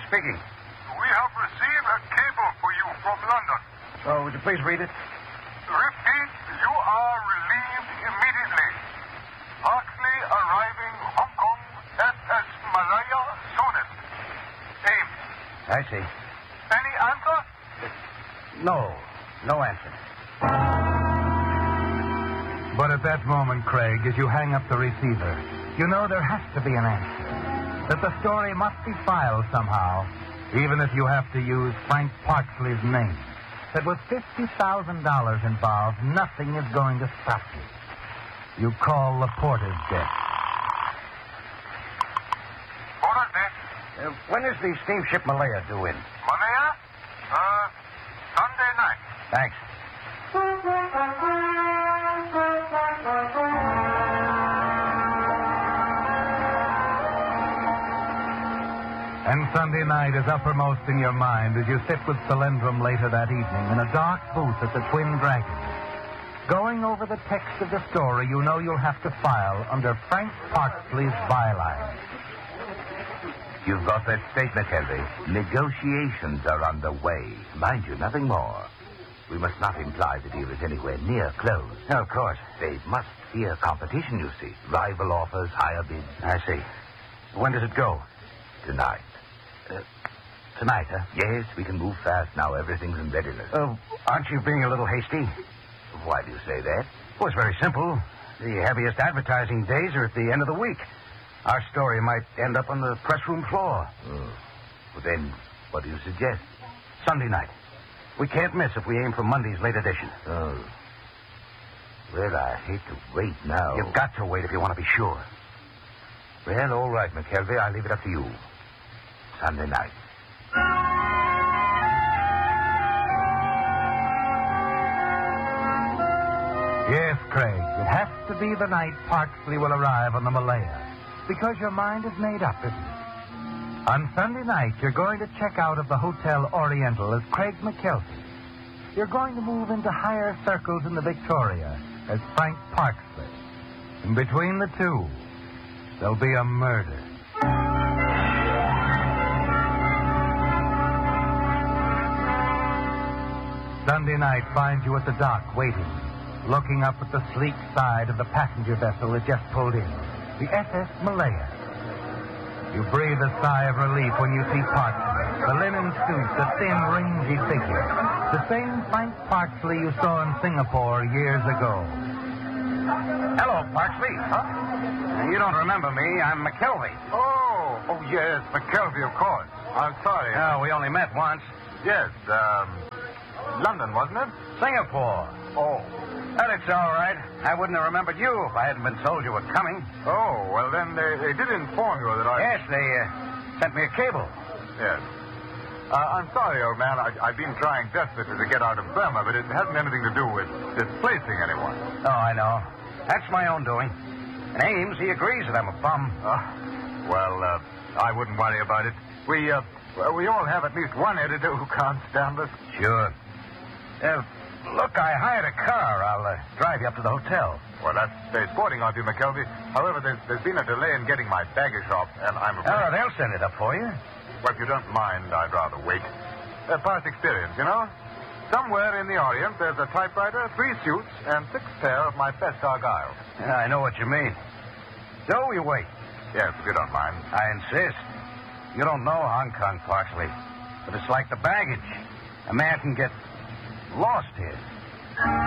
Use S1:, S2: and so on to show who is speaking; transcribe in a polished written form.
S1: speaking.
S2: We have received a cable for you from London.
S1: Oh, would you please read it?
S2: Repeat, you are relieved immediately. Parsley arriving Hong Kong, SS Malaya soonest. Aim.
S1: I see.
S2: Any answer?
S1: No answer.
S3: But at that moment, Craig, as you hang up the receiver, you know there has to be an answer. That the story must be filed somehow, even if you have to use Frank Parksley's name. That with $50,000 involved, nothing is going to stop you. You call Laporta's desk.
S2: Porter's desk.
S1: When is the steamship Malaya due in?
S2: Malaya? Sunday night.
S1: Thanks.
S3: And Sunday night is uppermost in your mind as you sit with Solyndram later that evening in a dark booth at the Twin Dragon. Going over the text of the story you know you'll have to file under Frank Parksley's byline.
S4: You've got that statement, Henry. Negotiations are underway. Mind you, nothing more. We must not imply the deal is anywhere near closed.
S1: No, of course.
S4: They must fear competition, you see. Rival offers, higher bids.
S1: I see. When does it go?
S4: Tonight.
S1: Tonight, huh?
S4: Yes, we can move fast now. Everything's in readiness.
S1: Aren't you being a little hasty?
S4: Why do you say that?
S1: Well, it's very simple. The heaviest advertising days are at the end of the week. Our story might end up on the press room floor.
S4: Well, then, what do you suggest?
S1: Sunday night. We can't miss if we aim for Monday's late edition.
S4: Oh. Well, I hate to wait now.
S1: You've got to wait if you want to be sure.
S4: Well, all right, McKelvey. I'll leave it up to you. Sunday night.
S3: Yes, Craig, it has to be the night Parksley will arrive on the Malaya. Because your mind is made up, isn't it? On Sunday night, you're going to check out of the Hotel Oriental as Craig McKelvey. You're going to move into higher circles in the Victoria as Frank Parksley. And between the two, there'll be a murder. Sunday night finds you at the dock waiting, looking up at the sleek side of the passenger vessel that just pulled in, the SS Malaya. You breathe a sigh of relief when you see Parksley, the linen suit, the thin, rangy figure, the same Frank Parksley you saw in Singapore years ago.
S1: Hello, Parksley. Huh? You don't remember me. I'm McKelvey.
S2: Oh, yes, McKelvey, of course. I'm sorry.
S1: No, we only met once.
S2: Yes, London, wasn't it?
S1: Singapore.
S2: Oh.
S1: But it's all right. I wouldn't have remembered you if I hadn't been told you were coming.
S2: Oh, well, then they did inform you that I...
S1: Yes, they sent me a cable.
S2: Yes. I'm sorry, old man. I've been trying desperately to get out of Burma, but it hasn't anything to do with displacing anyone.
S1: Oh, I know. That's my own doing. And Ames, he agrees that I'm a bum.
S2: I wouldn't worry about it. We all have at least one editor who can't stand us.
S1: Sure. Look, I hired a car. I'll drive you up to the hotel.
S2: Well, that's very sporting of you, McKelvey. However, there's been a delay in getting my baggage off, and I'm afraid...
S1: Oh, they'll send it up for you.
S2: Well, if you don't mind, I'd rather wait. Past experience, you know? Somewhere in the Orient, there's a typewriter, 3 suits, and 6 pair of my best Argyle.
S1: Yeah, I know what you mean. So you wait.
S2: Yes, if you don't mind.
S1: I insist. You don't know Hong Kong, Parksley. But it's like the baggage. A man can get lost here.